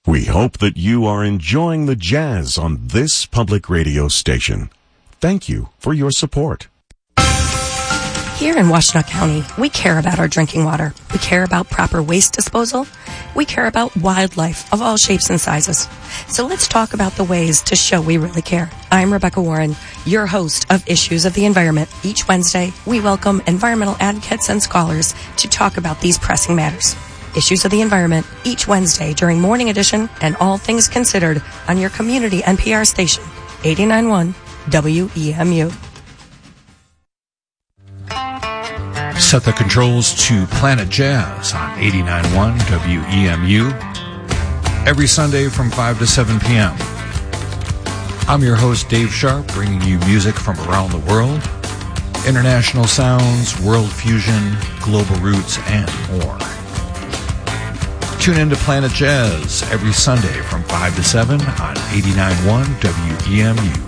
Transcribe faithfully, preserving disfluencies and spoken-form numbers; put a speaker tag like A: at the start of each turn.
A: We hope that you are enjoying the jazz on this public radio station. Thank you for your support.
B: Here in Washtenaw County, we care about our drinking water. We care about proper waste disposal. We care about wildlife of all shapes and sizes. So let's talk about the ways to show we really care. I'm Rebecca Warren, your host of Issues of the Environment. Each Wednesday, we welcome environmental advocates and scholars to talk about these pressing matters. Issues of the Environment, each Wednesday during Morning Edition and All Things Considered on your community N P R station, eighty-nine point one W E M U.
C: Set the controls to Planet Jazz on eighty-nine point one W E M U every Sunday from five to seven p.m. I'm your host, Dave Sharp, bringing you music from around the world, international sounds, world fusion, global roots, and more. Tune in to Planet Jazz every Sunday from five to seven on eighty-nine point one W E M U.